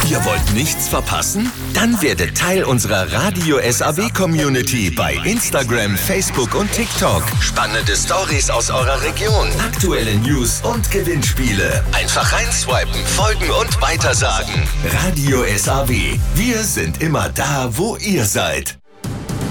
Ihr wollt nichts verpassen? Dann werdet Teil unserer Radio SAW Community bei Instagram, Facebook und TikTok. Spannende Stories aus eurer Region, aktuelle News und Gewinnspiele. Einfach reinswipen, folgen und weitersagen. Radio SAW. Wir sind immer da, wo ihr seid.